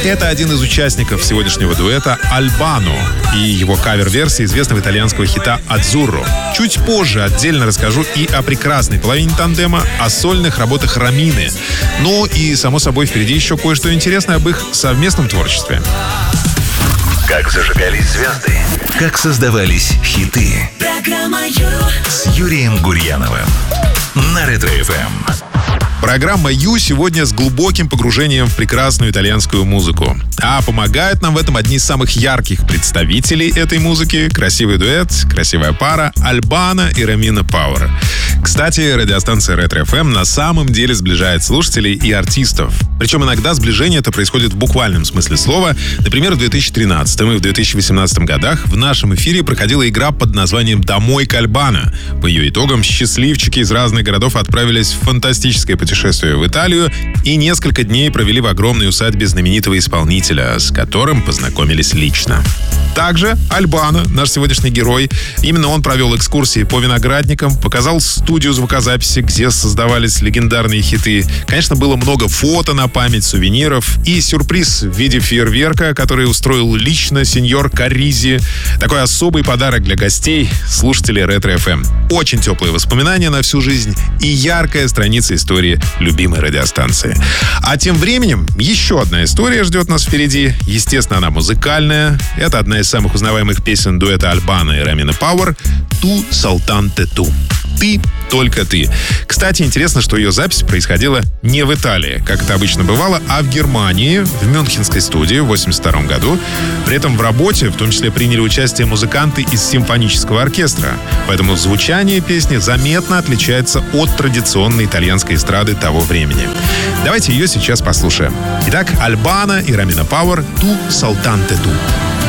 Это один из участников сегодняшнего дуэта Альбано и его кавер-версии известного итальянского хита «Адзурро». Чуть позже отдельно расскажу и о прекрасной половине тандема, о сольных работах Ромины. Ну и, само собой, впереди еще кое-что интересное об их совместном творчестве. Как зажигались звезды, как создавались хиты. Программа с Юрием Гурьяновым на Ретро-ФМ. Программа «Ю» сегодня с глубоким погружением в прекрасную итальянскую музыку. А помогают нам в этом одни из самых ярких представителей этой музыки. Красивый дуэт, красивая пара Альбано и Ромина Пауэр. Кстати, радиостанция Ретро-ФМ на самом деле сближает слушателей и артистов. Причем иногда сближение это происходит в буквальном смысле слова. Например, в 2013 и в 2018 годах в нашем эфире проходила игра под названием «Домой к Альбано». По ее итогам счастливчики из разных городов отправились в фантастическое путешествие в Италию и несколько дней провели в огромной усадьбе знаменитого исполнителя, с которым познакомились лично. Также Альбано, наш сегодняшний герой, именно он провел экскурсии по виноградникам, показал студию звукозаписи, где создавались легендарные хиты. Конечно, было много фото на память, сувениров и сюрприз в виде фейерверка, который устроил лично сеньор Карризи. Такой особый подарок для гостей, слушателей Ретро-ФМ. Очень теплые воспоминания на всю жизнь и яркая страница истории любимой радиостанции. А тем временем еще одна история ждет нас впереди. Естественно, она музыкальная. Это одна из самых узнаваемых песен дуэта Альбано и Ромина Пауэр «Ту солтанте ту». «Ты, только ты». Кстати, интересно, что ее запись происходила не в Италии, как это обычно бывало, а в Германии, в мюнхенской студии в 1982 году. При этом в работе в том числе приняли участие музыканты из симфонического оркестра. Поэтому звучание песни заметно отличается от традиционной итальянской эстрады того времени. Давайте ее сейчас послушаем. Итак, Альбано и Ромина Пауэр «Ту солтанте ту».